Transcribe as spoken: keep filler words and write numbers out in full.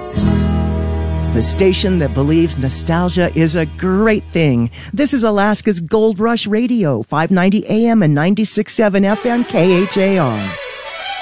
The station that believes nostalgia is a great thing. This is Alaska's Gold Rush Radio, five ninety A M and ninety-six point seven F M K H A R.